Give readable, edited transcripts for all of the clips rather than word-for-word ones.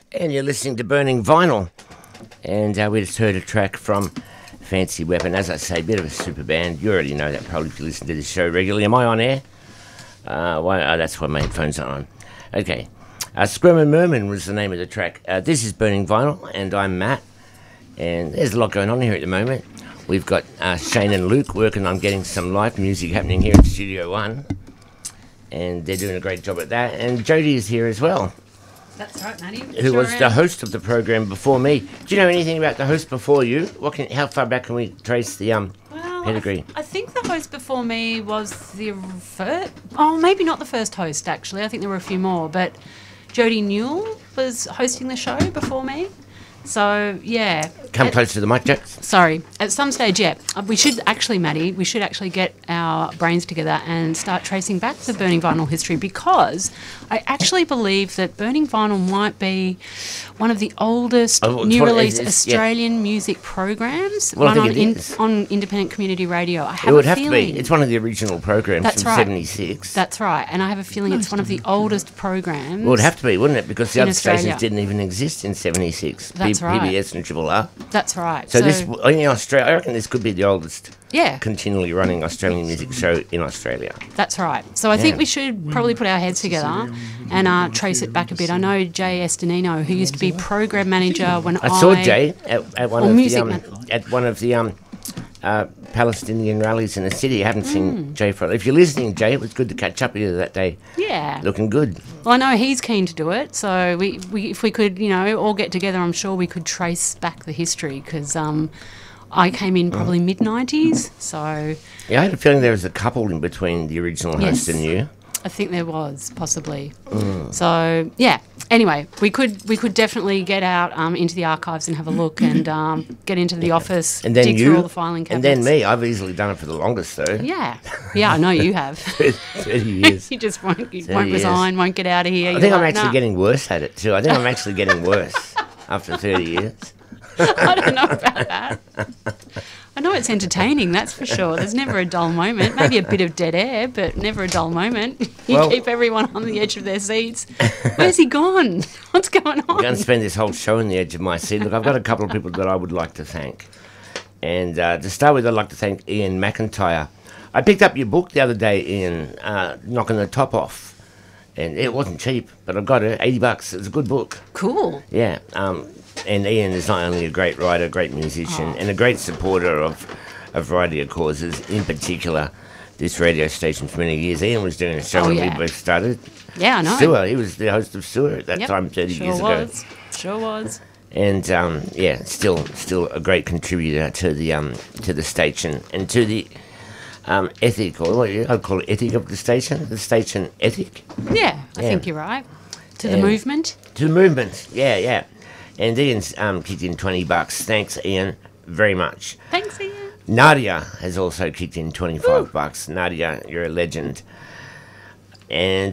And you're listening to Burning Vinyl. And we just heard a track from Fancy Weapon. As I say, a bit of a super band. You already know that probably if you listen to this show regularly. Am I on air? That's why my headphones are on. Okay. Scrum and Merman was the name of the track. This is Burning Vinyl, and I'm Matt. And there's a lot going on here at the moment. We've got Shane and Luke working on getting some live music happening here at Studio One. And they're doing a great job at that. And Jodie is here as well. That's right, Matty. Who was the host of the program before me. Do you know anything about the host before you? How far back can we trace the pedigree? I think the host before me was the first... Oh, maybe not the first host, actually. I think there were a few more. But Jodie Newell was hosting the show before me. So, yeah. Come close to the mic, Jack. Sorry. At some stage, yeah. We should actually, Maddie, get our brains together and start tracing back the Burning Vinyl history, because I actually believe that Burning Vinyl might be one of the oldest new release Australian music programs run on independent community radio. I have it would have to be. It's one of the original programs from 76. That's right. And I have a feeling it's one of the oldest programs. Well, it would have to be, wouldn't it? Because the other Australia. stations didn't even exist in 76. That's right. PBS and Triple R. That's right. So this, in Australia, I reckon this could be the oldest Yeah. continually running Australian music show in Australia. That's right. So I think we should probably put our heads together and trace it back a bit. I know Jay Estanino, who used to be program manager when I saw Jay at one of the Palestinian rallies in the city. I haven't seen Jay for... If you're listening, Jay, it was good to catch up with you that day. Yeah. Looking good. Well, I know he's keen to do it, so we if we could, all get together, I'm sure we could trace back the history, because I came in probably mid-90s, so... Yeah, I had a feeling there was a couple in between the original host and you. I think there was, possibly. So, yeah. Anyway, we could definitely get out into the archives and have a look and get into the office, and then dig through all the filing cabinets. And then me. I've easily done it for the longest, though. Yeah. Yeah, I know you have. 30 years. You just won't resign, won't get out of here. I think I'm actually getting worse at it, too. I think I'm actually getting worse after 30 years. I don't know about that. I know it's entertaining, that's for sure. There's never a dull moment. Maybe a bit of dead air, but never a dull moment. You keep everyone on the edge of their seats. Where's he gone? What's going on? I'm going to spend this whole show on the edge of my seat. Look, I've got a couple of people that I would like to thank. And to start with, I'd like to thank Ian McIntyre. I picked up your book the other day, Ian, Knocking the Top Off. And it wasn't cheap, but I got it, $80. It's a good book. Cool. Yeah. And Ian is not only a great writer, great musician, and a great supporter of a variety of causes, in particular this radio station for many years. Ian was doing a show when we both started. Yeah, I know. Sewer. He was the host of Sewer at that time 30 years ago. Sure was. And, still a great contributor to the station and to the ethic, or what I'd call it, ethic of the station ethic. Yeah, I think you're right. To the movement. To the movement, yeah. And Ian's kicked in $20. Thanks, Ian, very much. Thanks, Ian. Nadia has also kicked in $25. Nadia, you're a legend. And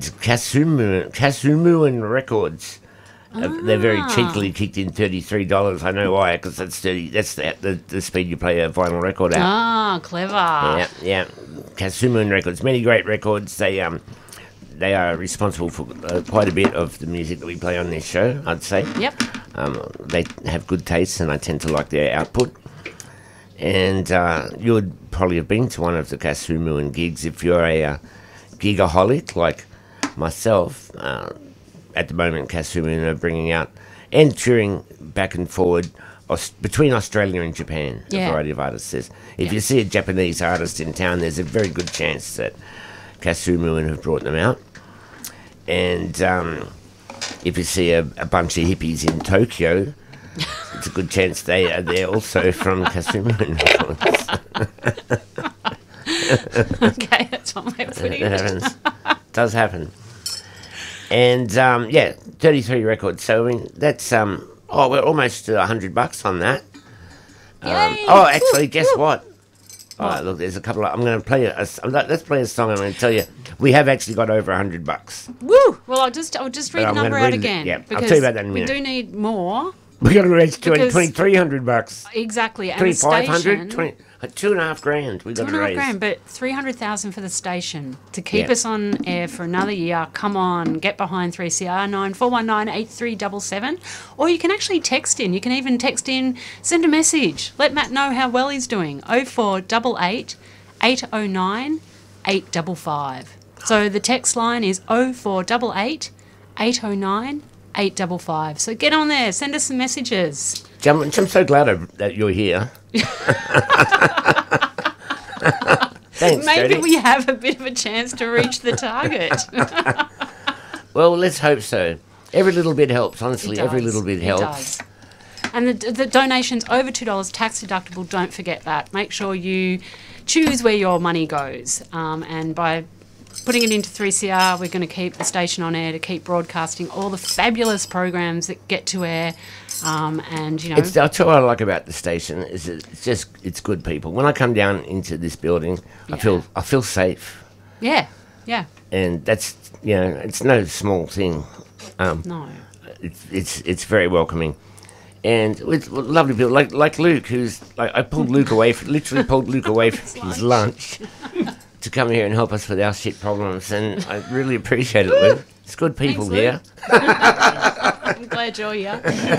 Kasumu Records, they're very cheekily kicked in $33. I know why, because that's the speed you play a vinyl record at. Ah, clever. Yeah. Kasumu Records, many great records. They are responsible for quite a bit of the music that we play on this show, I'd say. Yep. They have good taste, and I tend to like their output. And you would probably have been to one of the Kasumu gigs if you're a gigaholic like myself. At the moment, Kasumu are bringing out and touring back and forward between Australia and Japan, a variety of artists. If you see a Japanese artist in town, there's a very good chance that Kasumu have brought them out. And if you see a bunch of hippies in Tokyo, it's a good chance they are there also from Kasumu. Okay, that's one way of putting it. Happens. Does happen. And 33 records. So I mean, that's we're almost $100 on that. Actually, guess what? Oh, look, there's a couple of... I'm going to play let's play a song. I'm going to tell you, we have actually got over $100. Woo! Well, I'll just read the number out again. Yeah, I'll tell you about that in a minute. We do need more. We got to reach $2,300. Exactly. And 2,500, $2.5 grand. We got to raise. $2.5 grand, but $300,000 for the station to keep Yeah. us on air for another year. Come on, get behind 3CR 94198377, or you can actually text in. You can even text in, send a message, let Matt know how well he's doing. 0488 809 855. So the text line is 0488 809 855. So get on there, send us some messages. I'm so glad that you're here. Thanks, Maybe Jodie. we have a bit of a chance to reach the target. Well, let's hope so. Every little bit helps, honestly. Every does. little bit It helps. does. And the donations over $2, tax deductible, don't forget that. Make sure you choose where your money goes. And by putting it into 3CR, we're going to keep the station on air to keep broadcasting all the fabulous programs that get to air. And, you know... I'll tell you what I like about the station is it's good people. When I come down into this building, I feel safe. Yeah, yeah. And that's, it's no small thing. No. It's very welcoming. And with lovely people like Luke, who's I pulled Luke away from his lunch to come here and help us with our shit problems, and I really appreciate it, Luke. It's good people here. I'm glad you're here.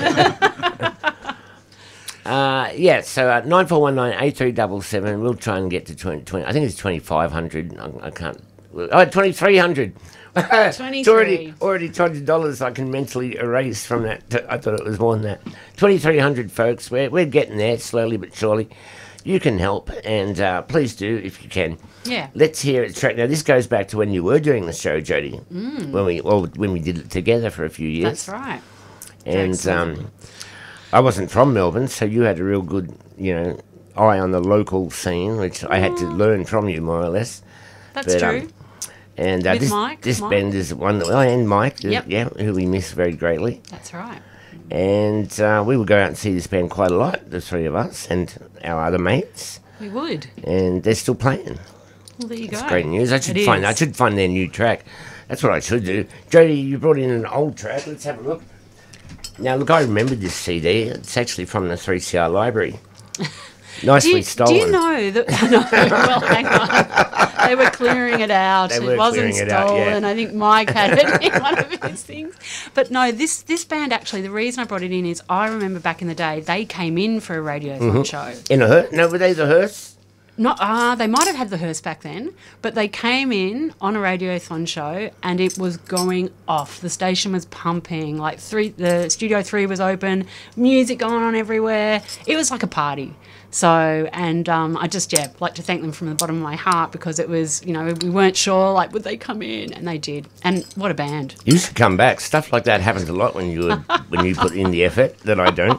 So 94198377. We'll try and get to 20. I think it's 2,500. I can't. 2,300. It's already $200 I can mentally erase from that. I thought it was more than that. 2,300, folks. We're getting there slowly but surely. You can help, and please do if you can. Yeah. Let's hear it track. Now, this goes back to when you were doing the show, Jodie. When we did it together for a few years. That's right. And I wasn't from Melbourne, so you had a real good, eye on the local scene, which I had to learn from you, more or less. That's true. And With this Mike. band is one and Mike, Yep. who we miss very greatly. That's right. And we would go out and see this band quite a lot, the three of us and our other mates. We would. And they're still playing. Well, there you go. That's great news. I should It find their new track. That's what I should do. Jodie, you brought in an old track. Let's have a look. Now, look, I remember this CD. It's actually from the 3CR library. Nicely stolen. Do you know that? No, well, hang on. They were clearing it out. It wasn't stolen. I think Mike had it in one of his things. But no, this band actually, the reason I brought it in is I remember back in the day they came in for a radiothon show. In a hearse? No, were they the hearse? Not, they might have had the hearse back then, but they came in on a radiothon show and it was going off. The station was pumping, the Studio 3 was open, music going on everywhere. It was like a party. So, and I just, like to thank them from the bottom of my heart because it was, we weren't sure, would they come in? And they did. And what a band. You should come back. Stuff like that happens a lot when you put in the effort that I don't.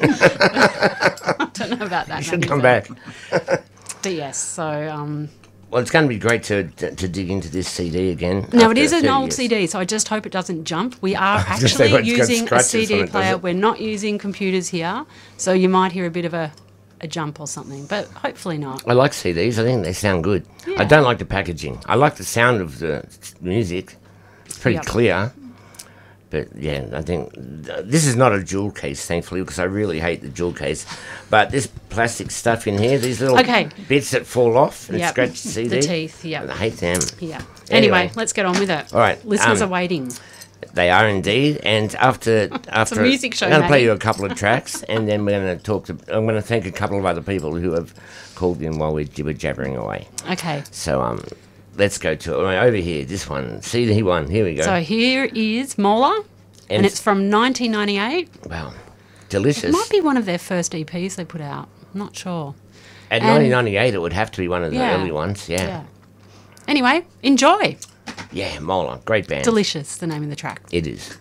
I don't know about that. You should come back. But yes, so... Well, it's going to be great to dig into this CD again. Now, it is an old CD, so I just hope it doesn't jump. We are actually using a CD player. We're not using computers here, so you might hear a bit of a jump or something, but hopefully not. I like CDs. I think they sound good. Yeah. I don't like the packaging. I like the sound of the music. It's pretty clear. But, yeah, I think this is not a jewel case, thankfully, because I really hate the jewel case. But this plastic stuff in here, these little bits that fall off and scratch the CD. The teeth, I hate them. Yeah. Anyway, let's get on with it. All right. Listeners are waiting. They are indeed. And after it's a music show, I'm going to play you a couple of tracks, and then we're going to I'm going to thank a couple of other people who have called in while we're jibber-jabbering away. Okay. So, let's go to it. Over here, this one, CD one. Here we go. So here is Mola, and it's from 1998. Wow, delicious. It might be one of their first EPs they put out. I'm not sure. At 1998, it would have to be one of the early ones. Yeah. Anyway, enjoy. Yeah, Mola, great band. Delicious, the name of the track. It is.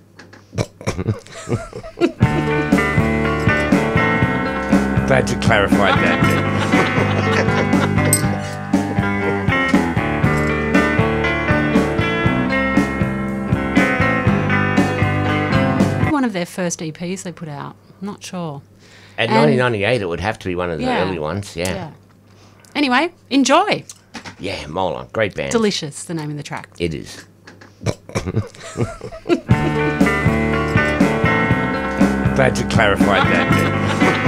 Glad you clarified that. One of their first EPs they put out. I'm not sure. At 1998, it would have to be one of the early ones. Yeah. Anyway, enjoy. Yeah, Mola, great band. Delicious, the name of the track. It is. Glad you clarified that.